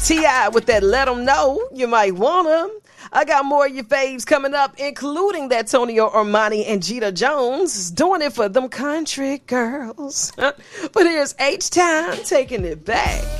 T.I. with that Let 'Em Know You Might Want 'Em. I got more of your faves coming up, including that Tonio Armani and Gita Jones doing it for them country girls. But here's H-Time taking it back.